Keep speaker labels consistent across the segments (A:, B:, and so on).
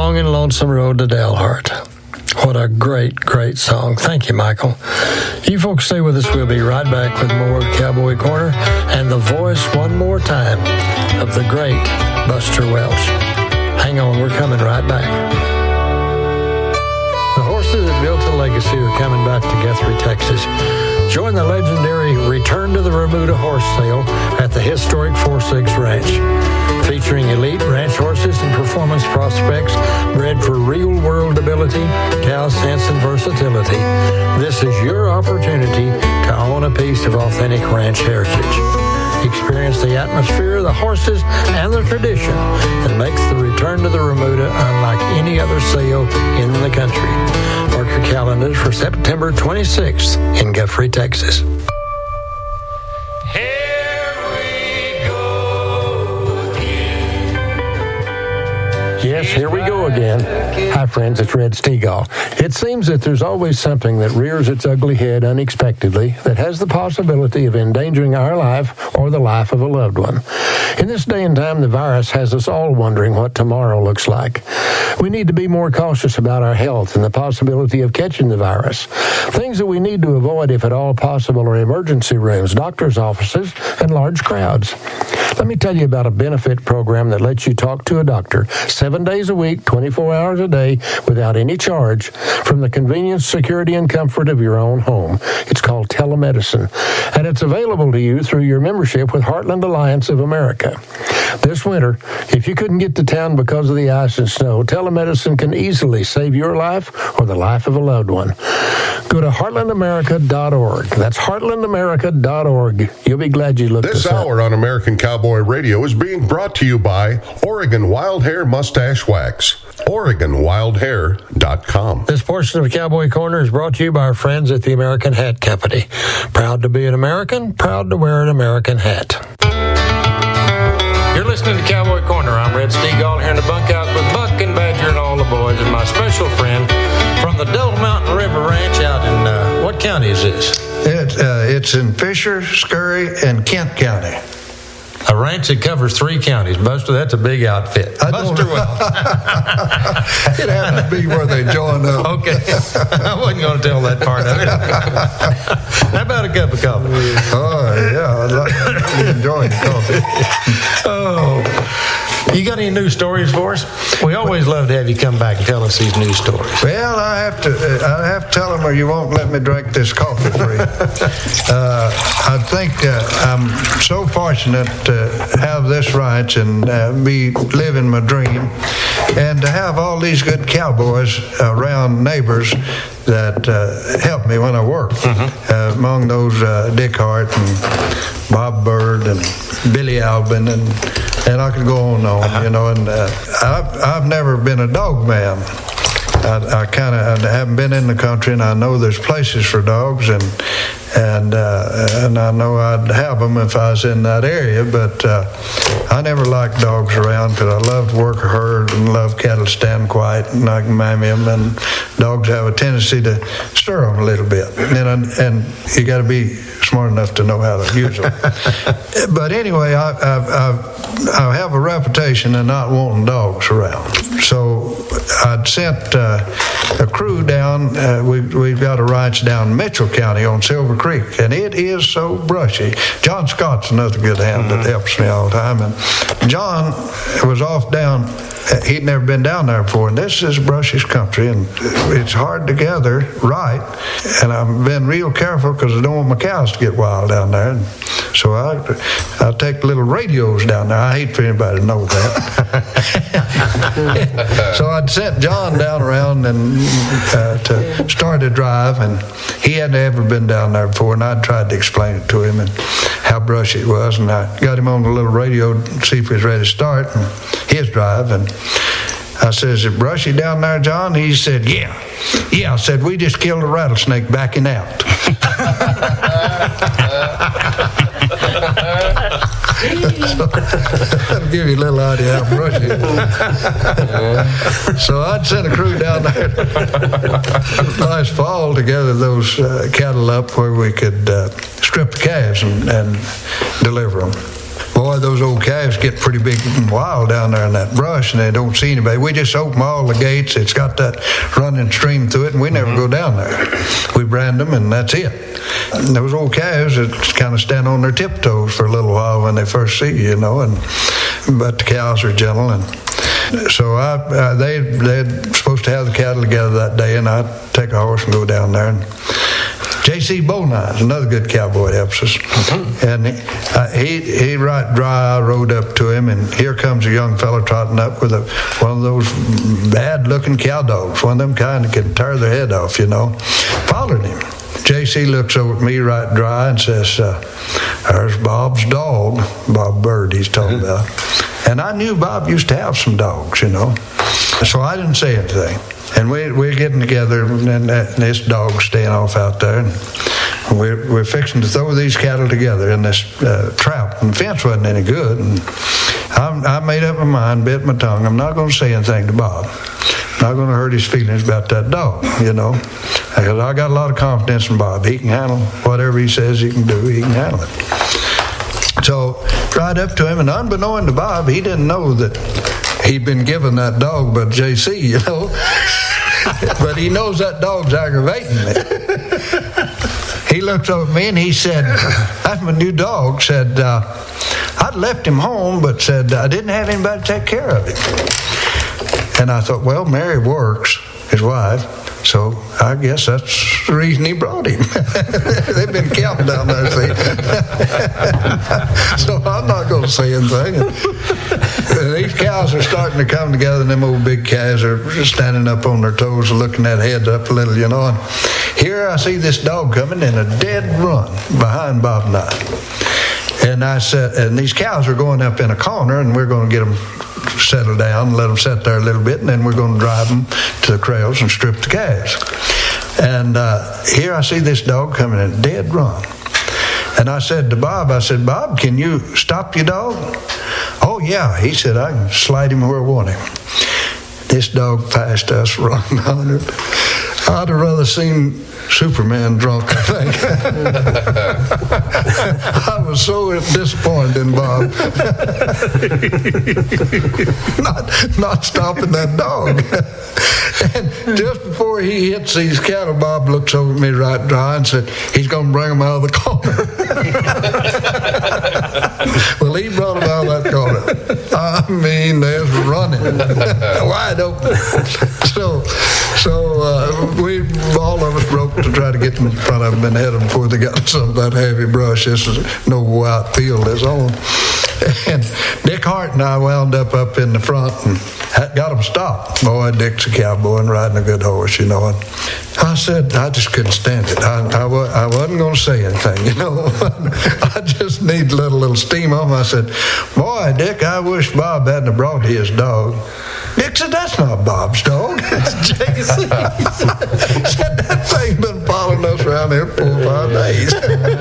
A: Long and Lonesome Road to Dalhart. What a great, great song. Thank you, Michael. You folks stay with us. We'll be right back with more of Cowboy Corner and the voice one more time of the great Buster Welch. Hang on, we're coming right back. The horses that built a legacy are coming back to Guthrie, Texas. Join the legendary Return to the Remuda horse sale at the historic 4-6 Ranch. Featuring elite ranch horses and performance prospects bred for real-world ability, cow sense, and versatility. This is your opportunity to own a piece of authentic ranch heritage. Experience the atmosphere, the horses, and the tradition that makes the Return to the Remuda unlike any other sale in the country. Mark your calendars for September 26th in Guthrie, Texas. Yes, here we go again. Hi, friends, it's Red Stegall. It seems that there's always something that rears its ugly head unexpectedly that has the possibility of endangering our life or the life of a loved one. In this day and time, the virus has us all wondering what tomorrow looks like. We need to be more cautious about our health and the possibility of catching the virus. Things that we need to avoid, if at all possible, are emergency rooms, doctor's offices, and large crowds. Let me tell you about a benefit program that lets you talk to a doctor 7 days a week, 24 hours a day, without any charge, from the convenience, security, and comfort of your own home. It's called telemedicine, and it's available to you through your membership with Heartland Alliance of America. This winter, if you couldn't get to town because of the ice and snow, telemedicine can easily save your life or the life of a loved one. Go to heartlandamerica.org. That's heartlandamerica.org. You'll be glad you looked this up.
B: This hour on American Cowboy Radio is being brought to you by Oregon Wild Hair Mustache Wax. OregonWildHair.com.
A: This portion of Cowboy Corner is brought to you by our friends at the American Hat Company. Proud to be an American, proud to wear an American hat. You're listening to Cowboy Corner. I'm Red Stegall here in the bunkhouse with Buck and Badger and all the boys, and my special friend from the Double Mountain River Ranch out in, what county is this?
C: It's in Fisher, Scurry, and Kent County.
A: A ranch that covers 3 counties. Buster, that's a big outfit. Buster Welch.
C: It had to be where they joined up.
A: Okay. I wasn't going to tell that part of it. How about a cup of coffee?
C: Oh, yeah. I'd like to enjoy coffee.
A: Oh. You got any news stories for us? We always love to have you come back and tell us these news stories.
C: Well, I have to tell them or you won't let me drink this coffee for you. I think I'm so fortunate to have this ranch and be living my dream, and to have all these good cowboys around, neighbors that help me when I work. Among those, Dick Hart and Bob Bird and Billy Albin, and I could go on, you know. And I've never been a dog man. I haven't been in the country, and I know there's places for dogs, and I know I'd have them if I was in that area, but I never liked dogs around because I loved work a herd and love cattle stand quiet, and I can mammy them, and dogs have a tendency to stir them a little bit, and you got to be smart enough to know how to use them. But anyway, I have a reputation of not wanting dogs around, so I'd sent a crew down. We've got a ranch down in Mitchell County on Silver Creek, and it is so brushy. John Scott's another good hand that helps me all the time, and John was off down. He'd never been down there before, and this is brushy country, and it's hard to gather right, and I've been real careful because I don't want my cows to get wild down there, and so I take little radios down there. I hate for anybody to know that. So I'd sent John down around and to start a drive, and he hadn't ever been down there before, and I tried to explain it to him and how brushy it was, and I got him on the little radio to see if he was ready to start and his drive, and I said, "Is it brushy down there, John?" He said, Yeah. I said, "We just killed a rattlesnake backing out." That'll give you a little idea how brushy it is. So I'd sent a crew down there last fall to gather those cattle up where we could strip the calves and deliver them. boy, those old calves get pretty big and wild down there in that brush, and they don't see anybody. We just open all the gates. It's got that running stream through it, and we never go down there. We brand them, and that's it. And those old calves that kind of stand on their tiptoes for a little while when they first see you, but the cows are gentle. And so they're supposed to have the cattle together that day, and I'd take a horse and go down there. And J.C. Bownine's another good cowboy, helps us. And he right dry. I rode up to him, and here comes a young fellow trotting up with one of those bad-looking cow dogs, one of them kind that can tear their head off, Followed him. J.C. looks over at me right dry and says, there's Bob's dog, Bob Bird he's talking about. And I knew Bob used to have some dogs, So I didn't say anything. And we're getting together, and this dog's staying off out there. And we're fixing to throw these cattle together in this trap. And the fence wasn't any good. And I made up my mind, bit my tongue. I'm not going to say anything to Bob. I'm not going to hurt his feelings about that dog, Because I got a lot of confidence in Bob. He can handle whatever he says he can do. He can handle it. So right up to him, and unbeknown to Bob, he didn't know that he'd been given that dog by J.C., But he knows that dog's aggravating me. He looked over at me and he said, that's my new dog, said, I'd left him home, but said, I didn't have anybody to take care of him. And I thought, well, Mary works, his wife, so I guess that's the reason he brought him. They've been counting down there, see. So I'm not going to say anything. And these cows are starting to come together, and them old big calves are standing up on their toes and looking their heads up a little, And here I see this dog coming in a dead run behind Bob and I. And I said, and these cows are going up in a corner, and we're going to get them settle down and let them sit there a little bit, and then we're going to drive them to the corrals and strip the calves. And here I see this dog coming in a dead run. And I said to Bob, Bob, can you stop your dog? Oh, yeah. He said, I can slide him where I want him. This dog passed us running under. I'd have rather seen Superman drunk, I think. I was so disappointed in Bob. not stopping that dog. And just before he hits these cattle, Bob looks over at me right dry and said, he's going to bring them out of the corner. Well, he brought them out of that corner. I mean, they're running wide open. So we all of us broke to try to get them in front of them and head them before they got some of that heavy brush. This is no white field is on. And Dick Hart and I wound up in the front and got them stopped. Boy, Dick's a cowboy and riding a good horse, And I said, I just couldn't stand it. I wasn't going to say anything, I just need a little steam on. I said, boy, Dick, I wish Bob hadn't brought his dog. Dick said, that's not Bob's dog. It's J.C.'s. Said that thing been following us around here 4 or 5 days.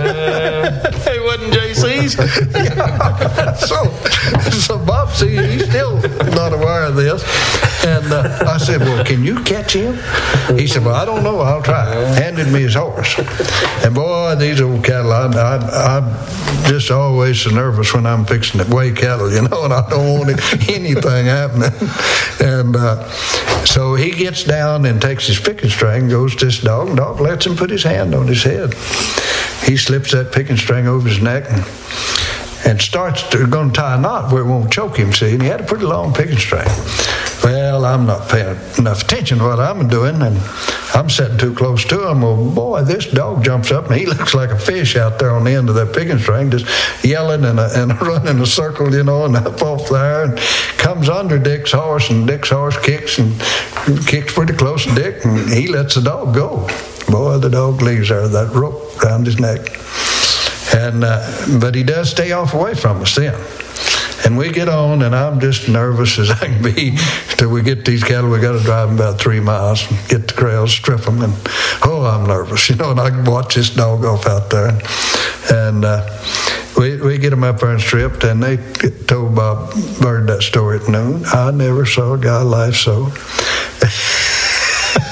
D: It wasn't J.C.'s?
C: Yeah. So Bob, see, he's still not aware of this. And I said, well, can you catch him? He said, well, I don't know. I'll try. Handed me his horse. And boy, these old cattle, I'm just always so nervous when I'm fixing to weigh cattle, and I don't want anything happening. And so he gets down and takes his picking string, goes to this dog, and the dog lets him put his hand on his head. He slips that picking string over his neck and starts going to tie a knot where it won't choke him, see, and he had a pretty long picking string. Well, I'm not paying enough attention to what I'm doing, and I'm sitting too close to him. Well, boy, this dog jumps up, and he looks like a fish out there on the end of that picking string, just yelling and running a circle, and up off there, and comes under Dick's horse, and Dick's horse kicks pretty close to Dick, and he lets the dog go. Boy, the dog leaves there with that rope around his neck. And but he does stay away from us then. And we get on, and I'm just nervous as I can be till we get these cattle. We got to drive them about 3 miles and get the corrals, strip them, and I'm nervous, and I can watch this dog off out there. And we get them up there and stripped, and they told Bob Bird that story at noon. I never saw a guy laugh so.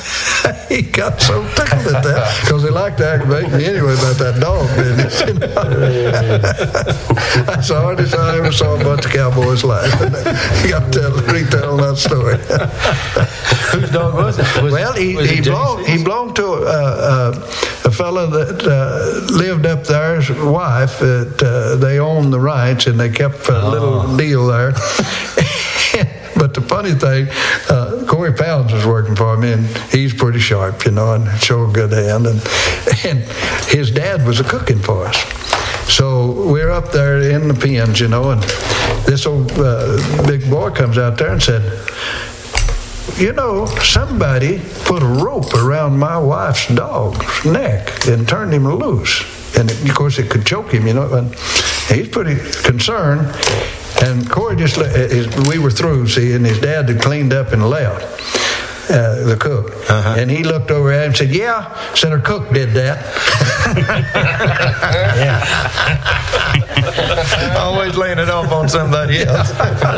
C: He got so tickled at that because he liked to aggravate me anyway about that dog business. You know? That's the hardest I ever saw a bunch of cowboys laugh. You got to retell that story.
D: Whose dog was it?
C: He belonged to a fellow that lived up there. His wife, they owned the ranch, and they kept a little deal there. But the funny thing, Corey Pounds was working for me, and he's pretty sharp, you know, and showed a good hand. And his dad was cooking for us. So we're up there in the pens, you know, and this old big boy comes out there and said, you know, somebody put a rope around my wife's dog's neck and turned him loose. And, of course, it could choke him, you know, and he's pretty concerned. And Corey just, we were through, see, and his dad had cleaned up and left, the cook. And he looked over at him and said, yeah, said her cook did that.
D: Always laying it off on somebody else.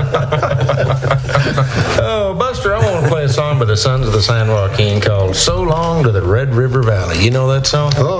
D: Oh, Buster, I want to play a song by the Sons of the San Joaquin called So Long to the Red River Valley. You know that song?
C: Oh,